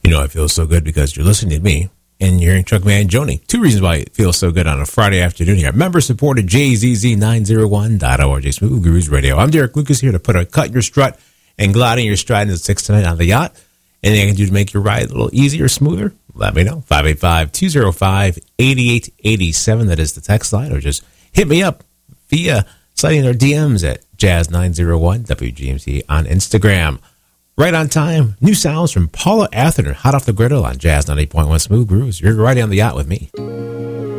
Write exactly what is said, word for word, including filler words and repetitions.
You know, it feels so good because you're listening to me and you're hearing Truckman Joni. Two reasons why it feels so good on a Friday afternoon here. Member-supported J Z Z nine oh one dot org, Smooth Grooves Radio. I'm Derek Lucas here to put a cut in your strut and glide in your stride in the six tonight on the yacht. Anything I can do to make your ride a little easier, smoother, let me know. five eight five, two oh five, eight eight eight seven. That is the text line. Or just hit me up via sliding our D Ms at Jazz nine oh one W G M C on Instagram. Right on time. New sounds from Paula Atherton, hot off the griddle on Jazz ninety point one Smooth Grooves. You're right on the yacht with me.